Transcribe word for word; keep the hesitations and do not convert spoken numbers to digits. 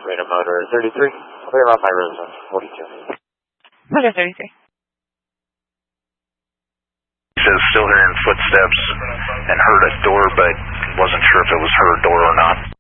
Radar motor thirty-three. Clear off my room on forty-two. Motor thirty-three. He says still hearing footsteps and heard a door, but wasn't sure if it was her door or not.